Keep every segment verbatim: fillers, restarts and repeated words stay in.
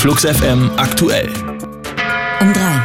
Flux F M aktuell. Um drei.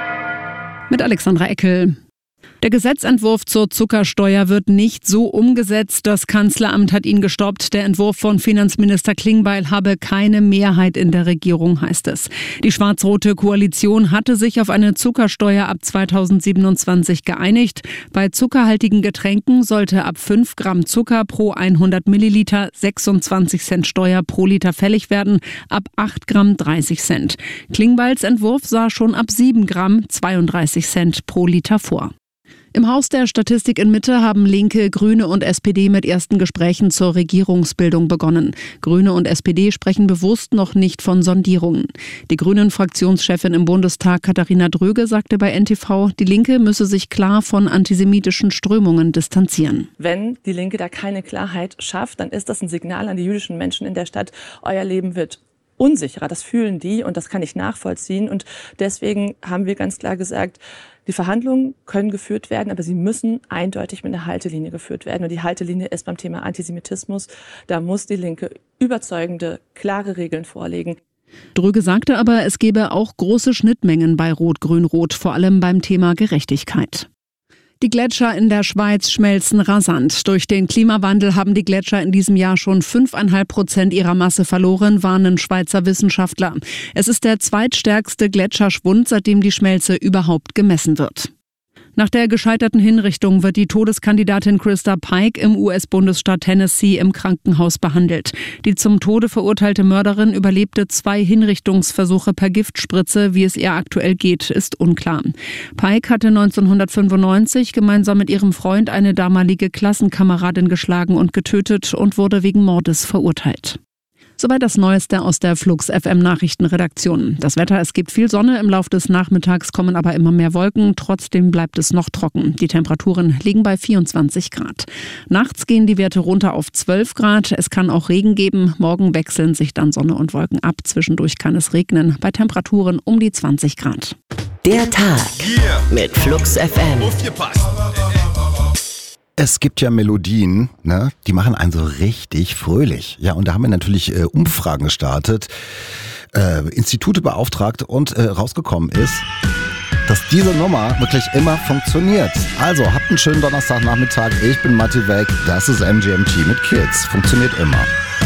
Mit Alexandra Eckel. Der Gesetzentwurf zur Zuckersteuer wird nicht so umgesetzt. Das Kanzleramt hat ihn gestoppt. Der Entwurf von Finanzminister Klingbeil habe keine Mehrheit in der Regierung, heißt es. Die schwarz-rote Koalition hatte sich auf eine Zuckersteuer ab zweitausendsiebenundzwanzig geeinigt. Bei zuckerhaltigen Getränken sollte ab fünf Gramm Zucker pro hundert Milliliter sechsundzwanzig Cent Steuer pro Liter fällig werden, ab acht Gramm dreißig Cent. Klingbeils Entwurf sah schon ab sieben Gramm zweiunddreißig Cent pro Liter vor. Im Haus der Statistik in Mitte haben Linke, Grüne und S P D mit ersten Gesprächen zur Regierungsbildung begonnen. Grüne und S P D sprechen bewusst noch nicht von Sondierungen. Die Grünen-Fraktionschefin im Bundestag Katharina Dröge sagte bei N T V, die Linke müsse sich klar von antisemitischen Strömungen distanzieren. Wenn die Linke da keine Klarheit schafft, dann ist das ein Signal an die jüdischen Menschen in der Stadt, euer Leben wird unsicherer. Das fühlen die und das kann ich nachvollziehen. Und deswegen haben wir ganz klar gesagt, die Verhandlungen können geführt werden, aber sie müssen eindeutig mit einer Haltelinie geführt werden. Und die Haltelinie ist beim Thema Antisemitismus. Da muss die Linke überzeugende, klare Regeln vorlegen. Dröge sagte aber, es gebe auch große Schnittmengen bei Rot-Grün-Rot, vor allem beim Thema Gerechtigkeit. Die Gletscher in der Schweiz schmelzen rasant. Durch den Klimawandel haben die Gletscher in diesem Jahr schon fünf Komma fünf Prozent ihrer Masse verloren, warnen Schweizer Wissenschaftler. Es ist der zweitstärkste Gletscherschwund, seitdem die Schmelze überhaupt gemessen wird. Nach der gescheiterten Hinrichtung wird die Todeskandidatin Krista Pike im U S-Bundesstaat Tennessee im Krankenhaus behandelt. Die zum Tode verurteilte Mörderin überlebte zwei Hinrichtungsversuche per Giftspritze. Wie es ihr aktuell geht, ist unklar. Pike hatte neunzehnhundertfünfundneunzig gemeinsam mit ihrem Freund eine damalige Klassenkameradin geschlagen und getötet und wurde wegen Mordes verurteilt. Soweit das Neueste aus der Flux F M Nachrichtenredaktion. Das Wetter, es gibt viel Sonne, im Laufe des Nachmittags kommen aber immer mehr Wolken. Trotzdem bleibt es noch trocken. Die Temperaturen liegen bei vierundzwanzig Grad. Nachts gehen die Werte runter auf zwölf Grad. Es kann auch Regen geben. Morgen wechseln sich dann Sonne und Wolken ab. Zwischendurch kann es regnen. Bei Temperaturen um die zwanzig Grad. Der Tag mit Flux F M. Es gibt ja Melodien, ne, die machen einen so richtig fröhlich. Ja, und da haben wir natürlich äh, Umfragen gestartet, äh, Institute beauftragt und äh, rausgekommen ist, dass diese Nummer wirklich immer funktioniert. Also, habt einen schönen Donnerstagnachmittag. Ich bin Matti Weg. Das ist M G M T mit Kids. Funktioniert immer.